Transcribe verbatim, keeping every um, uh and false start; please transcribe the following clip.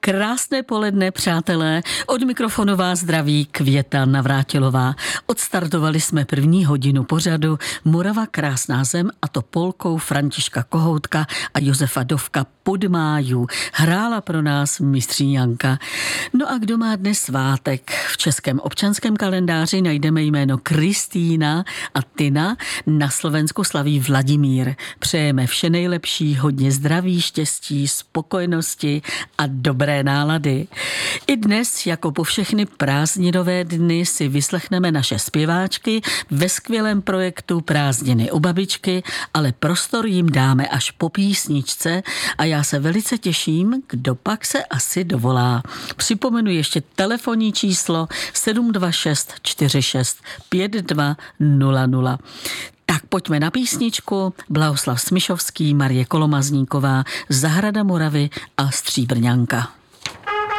Krásné poledne, přátelé. Od mikrofonu vás zdraví Květa Navrátilová. Odstartovali jsme první hodinu pořadu Morava krásná zem, a to polkou Františka Kohoutka a Josefa Dovka Podmájů. Hrála pro nás mistříň Janka. No a kdo má dnes svátek? V českém občanském kalendáři najdeme jméno Kristýna a Tina. Na Slovensku slaví Vladimír. Přejeme vše nejlepší, hodně zdraví, štěstí, spokojenosti a dobré nálady. I dnes, jako po všechny prázdninové dny, si vyslechneme naše zpěváčky ve skvělém projektu Prázdniny u babičky, ale prostor jim dáme až po písničce a já se velice těším, kdo pak se asi dovolá. Připomenu ještě telefonní číslo sedm dva šest čtyři šest pět dva nula nula. Tak pojďme na písničku. Blahoslav Smišovský, Marie Kolomazníková, Zahrada Moravy a Stříbrňanka.